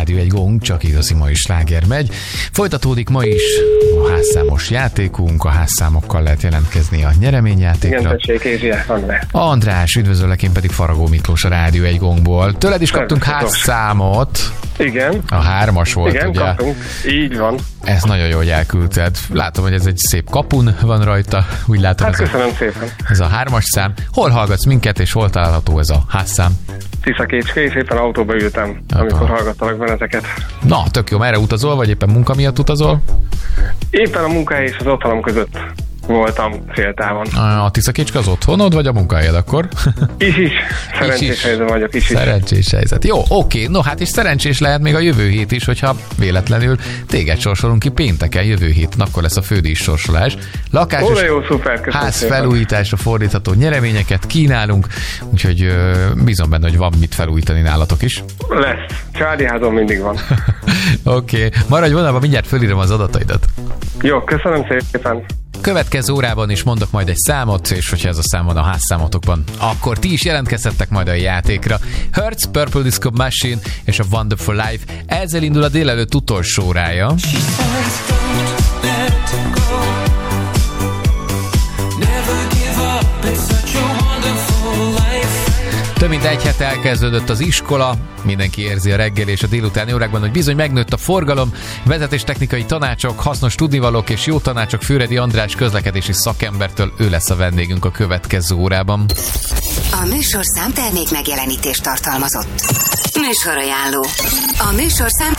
Rádió egy gong, csak igazi mai sláger megy. Folytatódik ma is a házszámos játékunk, a házszámokkal lehet jelentkezni a nyereményjátékra. Igen, tessék, Ézsie, András. András, üdvözöllek, én pedig Faragó Miklós a Rádió egy gongból. Tőled is kaptunk házszámot. Igen. A 3-as volt, igen, ugye? kaptunk. Így van. Ez nagyon jó, hogy elküldted. Látom, hogy ez egy szép kapun van rajta. Úgy látom, hát köszönöm szépen. Ez a 3-as szám. Hol hallgatsz minket, és hol található ez a házszám? Tiszakécske, szépen autóba ültem, amikor hallgattalak benneteket. Na, tök jó. Merre utazol, vagy éppen munka miatt utazol? Éppen a munkahely és az otthonom között voltam féltávon. A Tiszakécske az otthonod, vagy a munkahelyed akkor? Is. Szerencsés helyzet vagyok, is. Szerencsés helyzet. Jó, oké. No, hát és szerencsés lehet még a jövő hét is, hogyha véletlenül téged sorsolunk ki pénteken, jövő héten, akkor lesz a fődíj sorsolás. Lakásos jó, szuper, ház felújításra fordítható nyereményeket kínálunk, úgyhogy bízom benne, hogy van mit felújítani nálatok is. Lesz. Családi házon mindig van. Oké. Maradj vonalban, mindjárt fölírom az adataidat. Jó, köszönöm szépen. Következő órában is mondok majd egy számot, és hogyha ez a szám van a házszámotokban, akkor ti is jelentkezhettek majd a játékra. Hertz, Purple Disco Machine és a Wonderful Life. Ezzel indul a délelőtt utolsó órája. Több mint egy hete elkezdődött az iskola, mindenki érzi a reggel és a délutáni órákban, hogy bizony megnőtt a forgalom, vezetéstechnikai tanácsok, hasznos tudnivalók és jó tanácsok Füredi András közlekedési szakembertől, ő lesz a vendégünk a következő órában. A műsorszám termék megjelenítést tartalmazott. Műsorajánló. A műsorszám